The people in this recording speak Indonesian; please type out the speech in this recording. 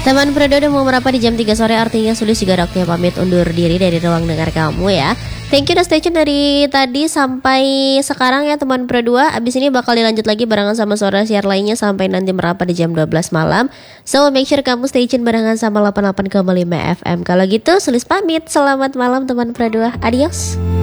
Teman Fredo udah mau merapat di jam 3 sore, artinya Sulis juga waktunya pamit undur diri dari ruang dengar kamu ya. Thank you udah stay tune dari tadi sampai sekarang ya teman Fredo. Abis ini bakal dilanjut lagi barengan sama suara siar lainnya sampai nanti merapat di jam 12 malam. So make sure kamu stay tune barengan sama 88,5 FM. Kalau gitu Sulis pamit, selamat malam teman Fredo. Adios.